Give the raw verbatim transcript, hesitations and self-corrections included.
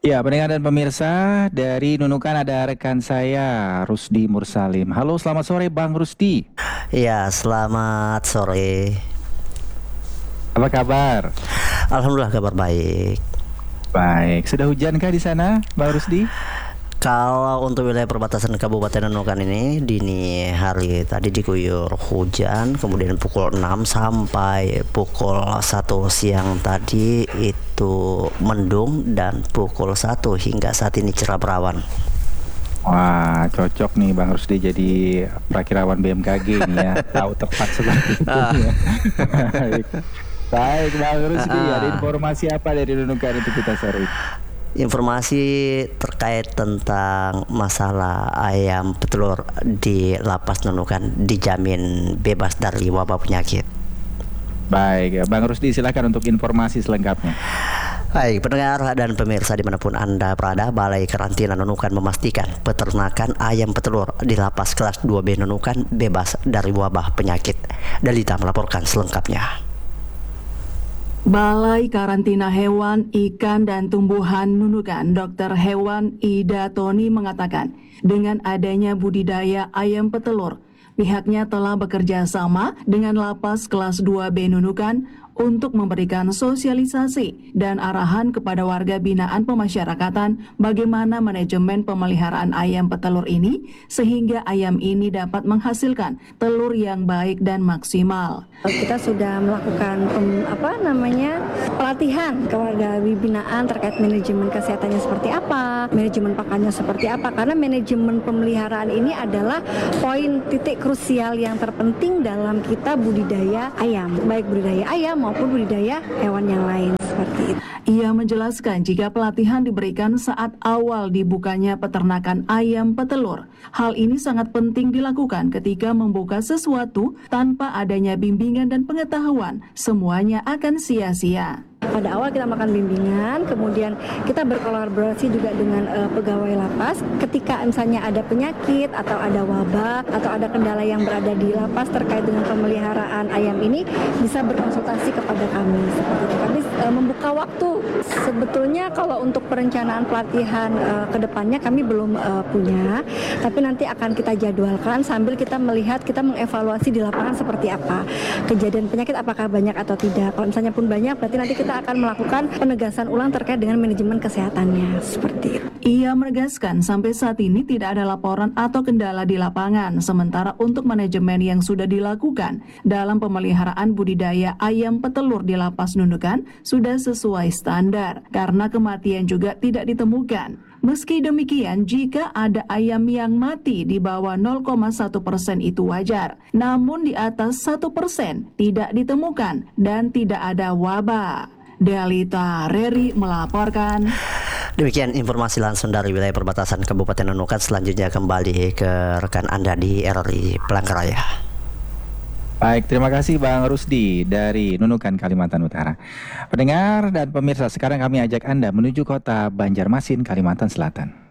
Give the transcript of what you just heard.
Ya, pendengar dan pemirsa, dari Nunukan ada rekan saya, Rusdi Mursalim. Halo, selamat sore Bang Rusdi. Iya, selamat sore. Apa kabar? Alhamdulillah kabar baik. Baik, sudah hujankah di sana, Bang Rusdi? Kalau untuk wilayah perbatasan Kabupaten Nunukan ini dini hari tadi diguyur hujan, kemudian pukul enam sampai pukul satu siang tadi itu mendung, dan pukul satu hingga saat ini cerah berawan. Wah, cocok nih Bang Rusdi jadi prakirawan B M K G nih ya, tahu tepat seperti itu ya. Baik. Baik Bang Rusdi, ada informasi apa dari Nunukan untuk kita sore ini? Informasi terkait tentang masalah ayam petelur di Lapas Nunukan dijamin bebas dari wabah penyakit. Baik, ya. Bang Rusdi silakan untuk informasi selengkapnya. Baik, pendengar dan pemirsa dimanapun Anda berada, Balai Karantina Nunukan memastikan peternakan ayam petelur di Lapas Kelas dua B Nunukan bebas dari wabah penyakit. Dalita melaporkan selengkapnya. Balai Karantina Hewan, Ikan, dan Tumbuhan Nunukan, Dokter Hewan Ida Toni mengatakan, dengan adanya budidaya ayam petelur, pihaknya telah bekerja sama dengan Lapas Kelas dua B Nunukan untuk memberikan sosialisasi dan arahan kepada warga binaan pemasyarakatan bagaimana manajemen pemeliharaan ayam petelur ini sehingga ayam ini dapat menghasilkan telur yang baik dan maksimal. Kita sudah melakukan um, apa namanya pelatihan ke warga binaan terkait manajemen kesehatannya seperti apa, manajemen pakannya seperti apa, karena manajemen pemeliharaan ini adalah poin titik krusial yang terpenting dalam kita budidaya ayam, baik budidaya ayam maupun budidaya hewan yang lain seperti itu. Ia menjelaskan jika pelatihan diberikan saat awal dibukanya peternakan ayam petelur, hal ini sangat penting dilakukan ketika membuka sesuatu tanpa adanya bimbingan dan pengetahuan, semuanya akan sia-sia. Pada awal kita melakukan bimbingan, kemudian kita berkolaborasi juga dengan uh, pegawai lapas. Ketika misalnya ada penyakit atau ada wabah atau ada kendala yang berada di lapas terkait dengan pemeliharaan ayam ini, bisa berkonsultasi kepada kami. Seperti itu. Kami uh, membuka waktu. Sebetulnya kalau untuk perencanaan pelatihan uh, ke depannya kami belum uh, punya, tapi nanti akan kita jadwalkan sambil kita melihat, kita mengevaluasi di lapangan seperti apa. Kejadian penyakit apakah banyak atau tidak. Kalau misalnya pun banyak, berarti nanti kita akan melakukan penegasan ulang terkait dengan manajemen kesehatannya, seperti itu. Ia menegaskan sampai saat ini tidak ada laporan atau kendala di lapangan, sementara untuk manajemen yang sudah dilakukan dalam pemeliharaan budidaya ayam petelur di Lapas Nunukan sudah sesuai standar, karena kematian juga tidak ditemukan. Meski demikian, jika ada ayam yang mati di bawah nol koma satu persen itu wajar, namun di atas satu persen tidak ditemukan dan tidak ada wabah. Dalita Reri melaporkan. Demikian informasi langsung dari wilayah perbatasan Kabupaten Nunukan. Selanjutnya kembali ke rekan Anda di R R I Palangkaraya. Baik, terima kasih Bang Rusdi dari Nunukan, Kalimantan Utara. Pendengar dan pemirsa, sekarang kami ajak Anda menuju kota Banjarmasin, Kalimantan Selatan.